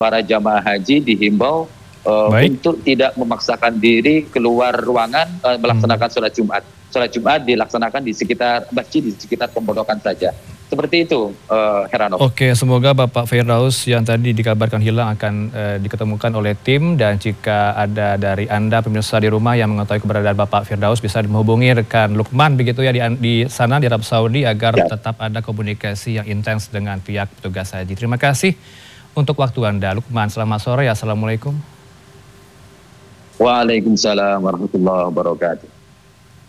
para jamaah haji dihimbau untuk tidak memaksakan diri keluar ruangan melaksanakan sholat Jumat. Sholat Jumat dilaksanakan di sekitar masjid, di sekitar pemondokan saja. Seperti itu, Heranov. Oke, semoga Bapak Firdaus yang tadi dikabarkan hilang akan diketemukan oleh tim, dan jika ada dari Anda pemirsa di rumah yang mengetahui keberadaan Bapak Firdaus bisa menghubungi rekan Lukman begitu ya di sana di Arab Saudi agar tetap ada komunikasi yang intens dengan pihak petugas haji. Terima kasih untuk waktu Anda, Lukman. Selamat sore, assalamualaikum. Waalaikumsalam warahmatullahi wabarakatuh.